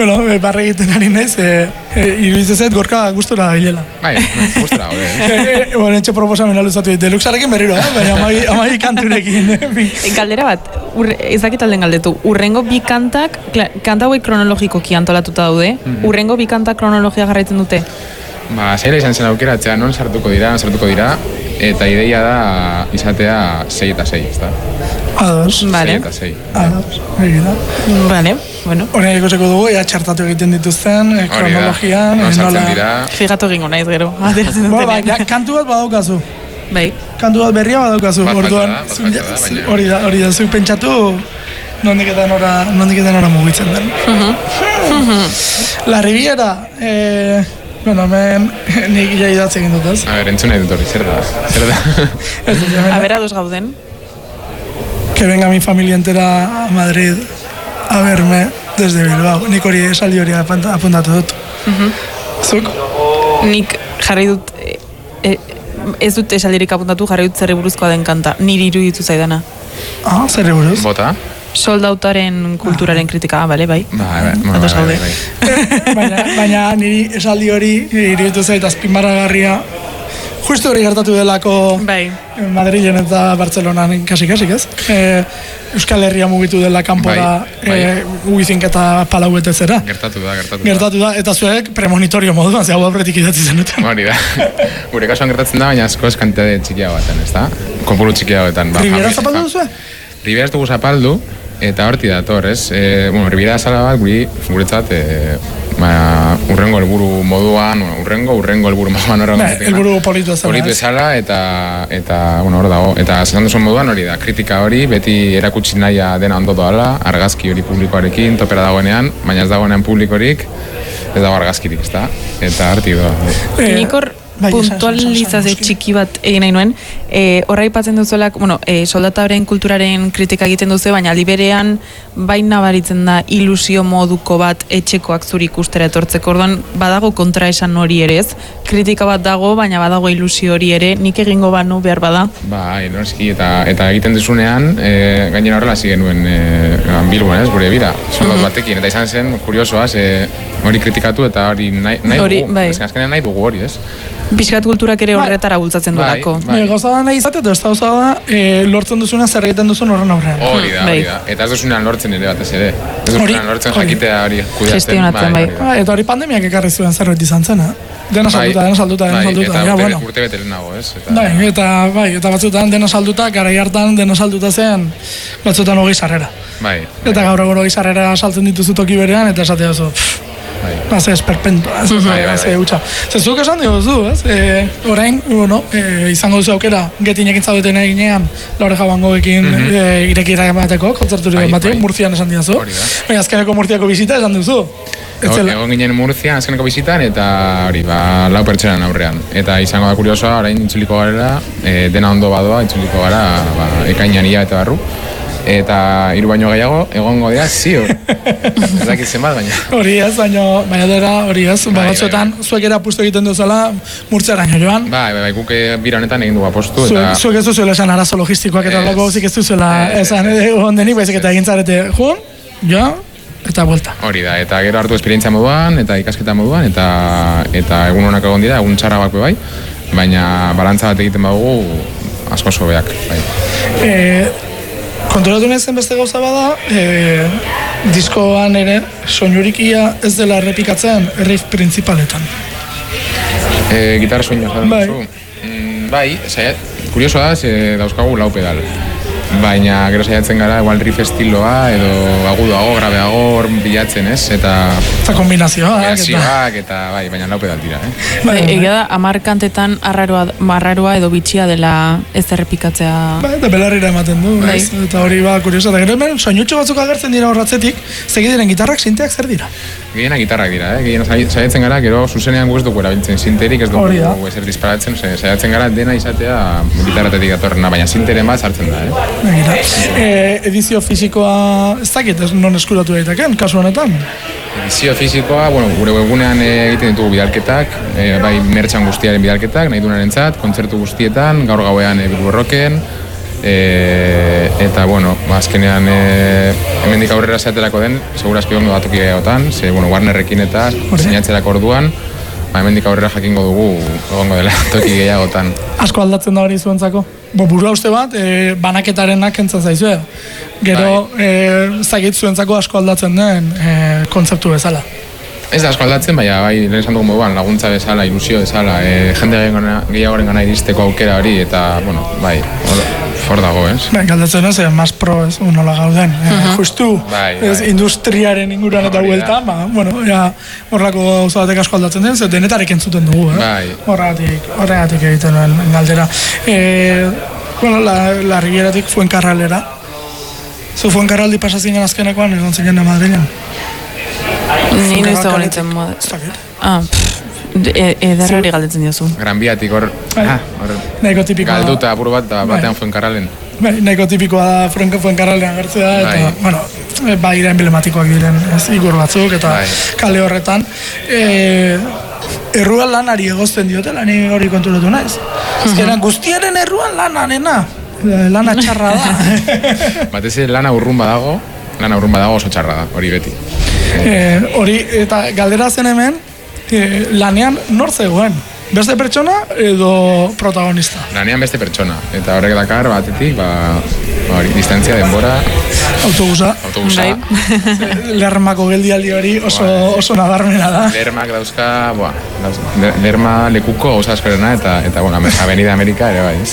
Bueno, barre egiten ari naiz, iruditzen zait gorka gustura bilela. Bai, gustura, Bueno, etxe proposamena luzatu dit, deluxarekin berriro, baina amai kanturekin. Galdera bat, ez dakit alden galdetu, urrengo bi kantak, kanta hauek kronologikoki antolatuta daude, urrengo bi kantak kronologia jarraitzen dute? Zaila izan zen aukeratzea, non sartuko dira, eta ideia da izatea 6 eta 6, ezta? Ados. Vale. 6 eta 6. Ados, egira. Vale, bueno. Horrein ikusiko dugu, txartatu egiten dituzten, kronologian, sartzen dira. Fijatu egingo naiz gero. Kantu bat badaukazu. Bai. Kantu bat berria badaukazu. Orduan, hori da, zuk pentsatu, nondik eta nora mugitzen den. La Riviera, bueno, hemen nik idatze egin dut, ez? A ber, entzun nahi dut hori, zer da? A ber, ados gauden. Que venga mi familia entera a Madrid a verme desde Bilbao. Nik hori esaldi hori apuntatu dut. Zuk? Nik jarri dut, ez dut esaldirik apuntatu, jarri dut zerri buruzkoa den kanta. Niri iruditu zaidana. Zerri buruz? Bota? Soldautaren kulturaren kritika, bale, bai. Bai. Baina niri esaldi hori iruditu zait azpimarragarria. Justo hori gertatu delako Madrilen eta Bartzelonan kasik, ez? Euskal Herria mugitu dela kanpora uizink eta palauetez era. Gertatu da, eta zuek premonitorio moduan, hau aurretik idatzi zenuten. Hori da. Gure kasuan gertatzen da, baina askoz kantitate txikiago baten, ez da? Konpuru txikiago baten. Riviera zapaldu duzue? Riviera ez dugu zapaldu, eta horti dator, ez? Riviera zala bat, guretzat, urrengo helburu moduan, urrengo helburu moduan helburu politu ezala, eta hor dago, eta esan duzun moduan hori da, kritika hori, beti erakutsi nahia dena ondo doala, argazki hori publikoarekin, topera dagoenean, baina ez dagoenean publikorik, ez dago argazkirik, ez da? Eta hartik doa. Nikor puntualizazio txiki bat egin nahi nuen, horra ipatzen duzuelak, soldataren kulturaren kritika egiten duzu, baina aldi berean baina baritzen da ilusio moduko bat etxekoak zuri ikustera etortzeko, orduan badago kontraesan hori ere ez, kritika bat dago, baina badago ilusio hori ere, nik egingo banu behar bada. Bai, noski, eta egiten duzunean, gainera horrela hasi genuen Bilboan, ez, gure bira, soldat batekin, eta izan zen, kuriosoa, hori kritikatu eta hori nahi dugu hori, ez? Bizkat kulturak ere horretara bultzatzen duelako. Gauza da nahi izate, ez da lortzen duzuna zer egiten duzun horren aurrean. Hori da. Eta ez duzunean lortzen ere batez ere. Ez duzunean lortzen jakitea hori kudeatzen. Gestionatzen, bai. Eta hori pandemiak ekarri zuen zerbait izan zena. Dena salduta. Eta urte beteren nago, ez? Eta batzutan dena salduta, garai hartan dena salduta zen, batzutan hogei sarrera. Eta gaur egun hogei sarrera saltzen dituzu toki berean, eta esatea zu, Haze esperpentoa, haze utxa. Zezuk esan diguzu, ez? Orain, izango duzu aukera, getinekin zaudeten eginean, Laure Jabangoekin irekira emateko, kontzerturi batean, Murtzian esan diazu. Baina azkeneko Murtziako bizita esan duzu. Egon ginen Murtzian azkeneko bizitan, eta hori, 4 pertsonan aurrean. Eta izango da kuriosoa, orain itzuliko garela, dena ondo badoa, itzuliko gara, ekainan ia eta barru. Eta 3 baino gehiago, egongo dira, ziur. Ez dakit zenbat, baina. Hori ez, baina dira, hori ez, batzuetan, zuek ere apustu egiten duzela, Murtziaraino joan. Bai, guk bira honetan egin dugu apostu. Zuek ez duzuela esan arazo logistikoak eta lako zik ez duzuela esan ondenik, baizik eta egin zarete, joan, eta buelta. Hori da, eta gero hartu esperientzia moduan, eta ikasketa moduan, eta egun honak egon dira, egun txarra bako bai, baina balantza bat egiten badugu, asko sobeak, bai. Konturatu nezen beste gauza bada, diskoan ere soinurikia ez dela errepikatzen riff principaletan. Gitarra soinu, zaten Bai, kuriosoa da, dauzkagu 4 pedal. Baina gero saiatzen gara, igual riff estiloa, edo agudoago, grabeago bilatzen, ez? Eta kombinazioak, eta bai, baina 4 pedal dira, Egia da, 10 kantetan marraroa edo bitxia dela ez errepikatzea. Eta belarrira ematen du, eta hori kurioso. Eta gero hemen, soinutxo batzuk agertzen dira horratzetik, segidiren gitarrak, sinteak zer dira? Gehiena gitarrak dira, gehiena saiatzen gara, gero zuzenean gu ez dugu erabiltzen sinterik, ez dugu ezer disparatzen, saiatzen gara dena izatea gitarratetik datorrena, baina sinteren bat sartzen da, Edizio fisikoa ez dakit, non eskuratu daiteken, kasu honetan? Edizio fisikoa, gure webgunean egiten ditugu bidalketak, bai mertxan guztiaren bidalketak, nahi dunarentzat, kontzertu guztietan, gaur gauean Bilbo Rocken, Eta, bueno, azkenean hemendik aurrera zeatelako den, segurazki ondo batoki gehiagotan, Warnerrekin eta sinatzerako orduan, hemendik aurrera jakingo dugu egongo dela toki gehiagotan. Asko aldatzen da hori zuentzako? Burua uste bat, banaketarenak entzat zaizue. Gero, zagit zuentzako asko aldatzen den kontzeptu bezala. Ez da asko aldatzen, baina lehen esan dugu moduan laguntza bezala, ilusio bezala, jende gehiagoren gana iristeko aukera hori, eta, bueno, bai, for dago, ez? Galdatzen ez, mas pro ez, nola gauden. Justu, industriaren inguruan eta huelta, bueno, horrelako gauza batek asko aldatzen den, denetarek entzuten dugu, horregatik egiten nuen galdera. Bueno, la Rivieratik Fuencarralera. Zu Fuencarraldi pasazinen azkenekoan, egon zinen da Madrilen. Ni noiz dago nintzen moda. Ederra hori galdetzen diozu. Gran Biatik hor galduta apur bat da batean Fuencarralen. Nahiko tipikoa da Fuencarralen agertzea, eta, bueno, baira emblematikoak diren igur batzuk, eta kale horretan. Erruan lanari egozten diote, lani hori konturatu naiz. Azkenan guztiaren erruan lanarena. Lana txarra da. Batez lana urrun badago oso txarra da, hori beti. Hori, eta galdera zen hemen, lanean nor zegoen? Beste pertsona edo protagonista? Lanean beste pertsona, eta horrek dakar batetik, distantzia, denbora... Autobusa. Lermako geldialdi hori oso nabarmena da. Lermak dauzka, Lerma lekuko gauza askorena, eta Avenida Amerika ere bai.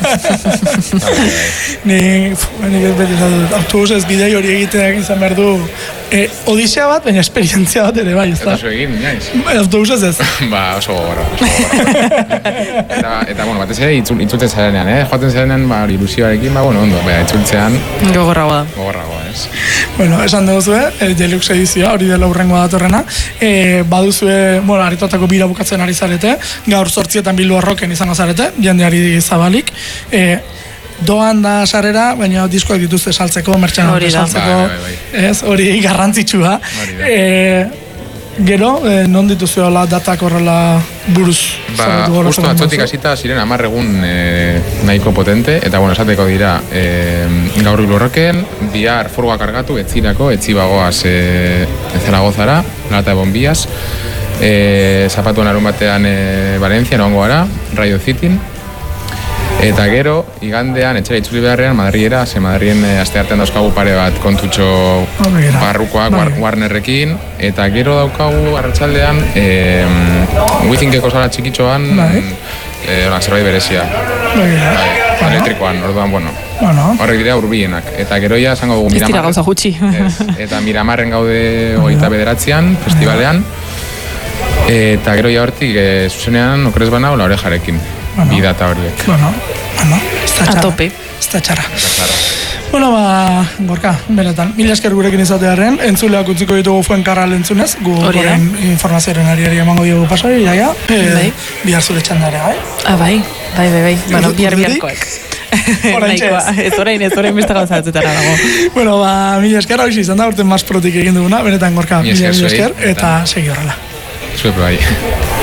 Nik autobus ez bidei hori egiteak izan behar du odisea bat, baina esperientzia bat ere bai, ez da? Eta zu egin, naiz? Autobus ez ez? Oso gogorra. Eta, batez ere, itzultzen zarenean, joaten zarenean, ilusioarekin, ondo, itzultzean... Gogorragoa, ez? Bueno, esan duzue, Deluxe edizioa, hori dela urrengoa datorrena, baduzue, aritotako bira bukatzen ari zarete, gaur 8etan Bilbo Rocken izan azarete, jendeari zabalik, doan da sarrera, baina diskoak dituzte saltzeko, mertxan saltzeko, hori garrantzitsua. Gero, non dituzu hola datak horrela buruz? Justo atzotik hasita ziren 10 egun nahiko potente, eta esateko dira gaur Bilbo Rocken, bihar furgoa kargatu, etzirako, etzibagoaz Zaragozara, Lata de Bombillas, zapatuan arun batean Valencia, noango gara, Radio Cityn, eta gero, igandean, etxera itzuli beharrean, Madriera, Madrien asteartean dauzkagu pare bat kontutxo barrukoak Warnerrekin, eta gero daukagu arratsaldean Wizinkeko sala txikitxoan zerbait berezia. Elektrikoan, orduan, horrek dira urbienak. Eta gero ja esango dugu Miramar. Ez dira gauza gutxi. Eta Miramarren gaude 29an, festivalean, eta gero ja hortik zuzenean okrez bana ola orejarekin. Bidata horiek. A tope. Ez da txarra. Bueno, Gorka, benetan, mila esker gurekin izatearen, entzuleak utziko ditugu Fuencarral entzunez, gu horren informazioaren ariari emango diogu pasari, bihar zure txandare, bai? Bai. Bueno, biharkoek. Ez orain beste gauza batzutara dago. Bueno, mila esker, hau izan da, urten mas protik egin duguna, benetan Gorka, mila esker, eta segi horrela. Zuepe bai.